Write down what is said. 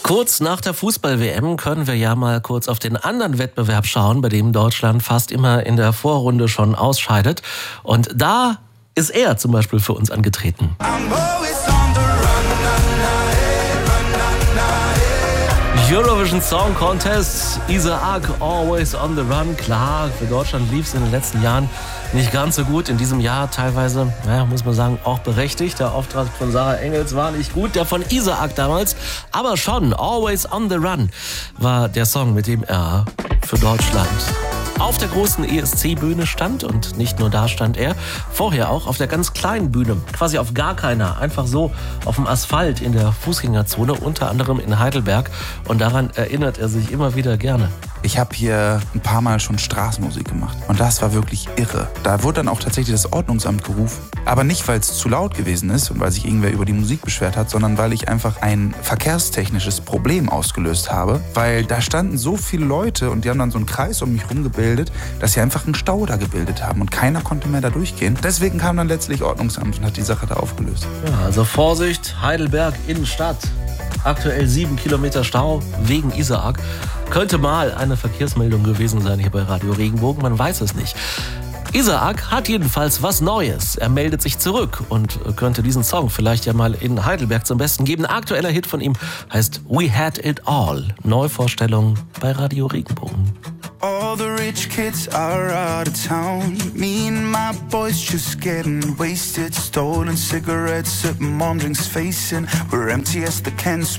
Kurz nach der Fußball-WM können wir ja mal kurz auf den anderen Wettbewerb schauen, bei dem Deutschland fast immer in der Vorrunde schon ausscheidet. Und da ist er zum Beispiel für uns angetreten. Eurovision Song Contest, Isaac, Always on the Run. Klar, für Deutschland lief es in den letzten Jahren nicht ganz so gut. In diesem Jahr teilweise, muss man sagen, auch berechtigt. Der Auftritt von Sarah Engels war nicht gut, der von Isaac damals. Aber schon, Always on the Run war der Song, mit dem er für Deutschland auf der großen ESC-Bühne stand. Und nicht nur da stand er, vorher auch auf der ganz kleinen Bühne, quasi auf gar keiner, einfach so auf dem Asphalt in der Fußgängerzone, unter anderem in Heidelberg. Und daran erinnert er sich immer wieder gerne. Ich habe hier ein paar Mal schon Straßenmusik gemacht und das war wirklich irre. Da wurde dann auch tatsächlich das Ordnungsamt gerufen. Aber nicht, weil es zu laut gewesen ist und weil sich irgendwer über die Musik beschwert hat, sondern weil ich einfach ein verkehrstechnisches Problem ausgelöst habe. Weil da standen so viele Leute und die haben dann so einen Kreis um mich rumgebildet, dass sie einfach einen Stau da gebildet haben und keiner konnte mehr da durchgehen. Deswegen kam dann letztlich Ordnungsamt und hat die Sache da aufgelöst. Ja, also Vorsicht, Heidelberg Innenstadt. Aktuell 7 Kilometer Stau wegen Isaac. Könnte mal eine Verkehrsmeldung gewesen sein hier bei Radio Regenbogen, man weiß es nicht. Isaac hat jedenfalls was Neues. Er meldet sich zurück und könnte diesen Song vielleicht ja mal in Heidelberg zum Besten geben. Ein aktueller Hit von ihm heißt We Had It All. Neuvorstellung bei Radio Regenbogen. All the rich kids are out of town. Me and my boys just getting wasted. Stolen cigarettes at mom drinks facing. We're empty as the cans.